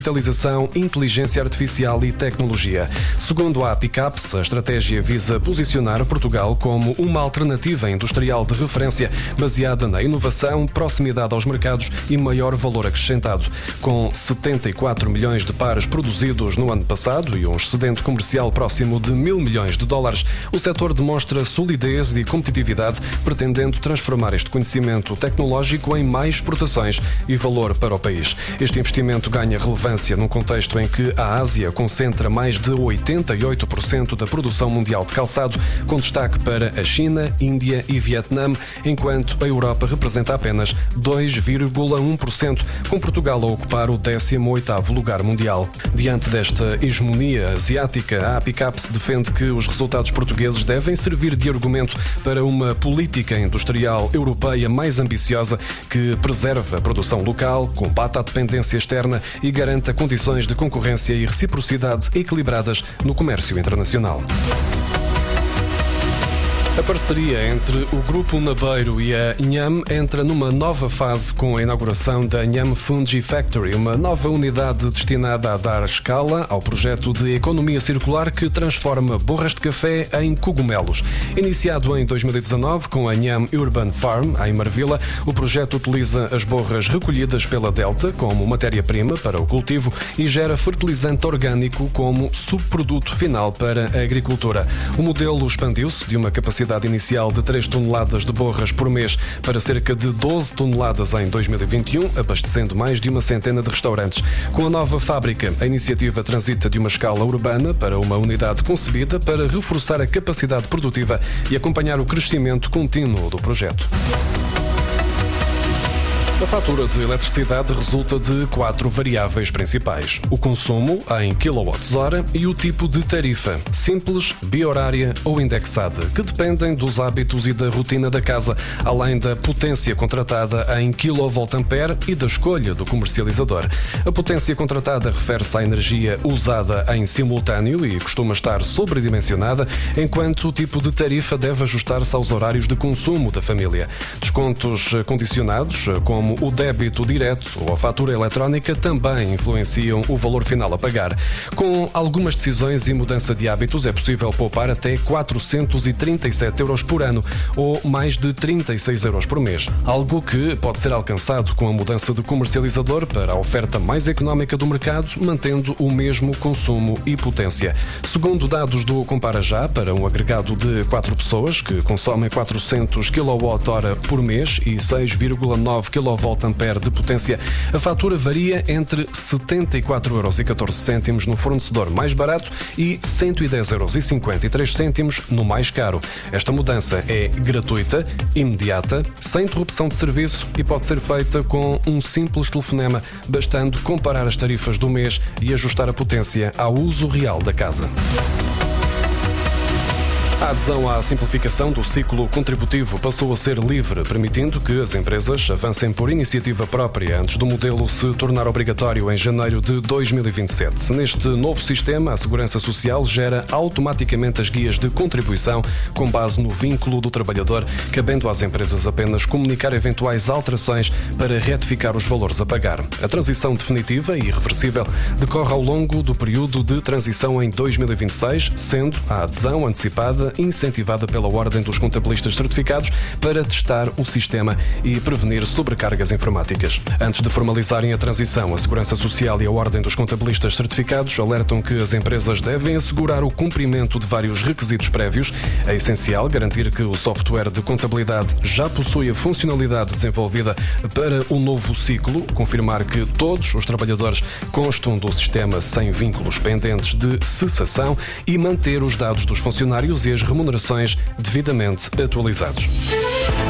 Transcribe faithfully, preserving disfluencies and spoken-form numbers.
Digitalização, inteligência artificial e tecnologia. Segundo a Apicaps, a estratégia visa posicionar Portugal como uma alternativa industrial de referência baseada na inovação, proximidade aos mercados e maior valor acrescentado. Com setenta e quatro milhões de pares produzidos no ano passado e um excedente comercial próximo de mil milhões de dólares, o setor demonstra solidez e competitividade, pretendendo transformar este conhecimento tecnológico em mais exportações e valor para o país. Este investimento ganha relevância num contexto em que a Ásia concentra mais de oitenta e oito por cento da produção mundial de calçado, com destaque para a China, Índia e Vietnã, enquanto a Europa representa apenas dois vírgula um por cento, com Portugal a ocupar o décimo oitavo lugar mundial. Diante desta hegemonia asiática, a Apicaps defende que os resultados portugueses devem servir de argumento para uma política industrial europeia mais ambiciosa que preserve a produção local, combata a dependência externa e garanta condições de concorrência e reciprocidade equilibradas no comércio internacional. A parceria entre o Grupo Nabeiro e a Inham entra numa nova fase com a inauguração da Inham Fungi Factory, uma nova unidade destinada a dar escala ao projeto de economia circular que transforma borras de café em cogumelos. Iniciado em dois mil e dezanove com a Inham Urban Farm, em Marvila, o projeto utiliza as borras recolhidas pela Delta como matéria-prima para o cultivo e gera fertilizante orgânico como subproduto final para a agricultura. O modelo expandiu-se de uma capacidade inicial de três toneladas de borras por mês para cerca de doze toneladas em dois mil e vinte e um, abastecendo mais de uma centena de restaurantes. Com a nova fábrica, a iniciativa transita de uma escala urbana para uma unidade concebida para reforçar a capacidade produtiva e acompanhar o crescimento contínuo do projeto. A fatura de eletricidade resulta de quatro variáveis principais: o consumo em quilowatts-hora e o tipo de tarifa, simples, bi-horária ou indexada, que dependem dos hábitos e da rotina da casa, além da potência contratada em quilovolt-ampere e da escolha do comercializador. A potência contratada refere-se à energia usada em simultâneo e costuma estar sobredimensionada, enquanto o tipo de tarifa deve ajustar-se aos horários de consumo da família. Descontos condicionados, como o débito direto ou a fatura eletrónica, também influenciam o valor final a pagar. Com algumas decisões e mudança de hábitos, é possível poupar até quatrocentos e trinta e sete euros por ano ou mais de trinta e seis euros por mês, algo que pode ser alcançado com a mudança de comercializador para a oferta mais económica do mercado, mantendo o mesmo consumo e potência. Segundo dados do Compara Já, para um agregado de quatro pessoas que consomem quatrocentos quilowatt-hora por mês e seis vírgula nove quilovolt-ampere de potência, a fatura varia entre setenta e quatro euros e catorze cêntimos no fornecedor mais barato e cento e dez euros e cinquenta e três cêntimos no mais caro. Esta mudança é gratuita, imediata, sem interrupção de serviço e pode ser feita com um simples telefonema, bastando comparar as tarifas do mês e ajustar a potência ao uso real da casa. A adesão à simplificação do ciclo contributivo passou a ser livre, permitindo que as empresas avancem por iniciativa própria antes do modelo se tornar obrigatório em janeiro de dois mil e vinte e sete. Neste novo sistema, a Segurança Social gera automaticamente as guias de contribuição com base no vínculo do trabalhador, cabendo às empresas apenas comunicar eventuais alterações para retificar os valores a pagar. A transição definitiva e irreversível decorre ao longo do período de transição em dois mil e vinte e seis, sendo a adesão antecipada incentivada pela Ordem dos Contabilistas Certificados para testar o sistema e prevenir sobrecargas informáticas. Antes de formalizarem a transição, a Segurança Social e a Ordem dos Contabilistas Certificados alertam que as empresas devem assegurar o cumprimento de vários requisitos prévios. É essencial garantir que o software de contabilidade já possui a funcionalidade desenvolvida para o novo ciclo, confirmar que todos os trabalhadores constam do sistema sem vínculos pendentes de cessação e manter os dados dos funcionários e as remunerações devidamente atualizados.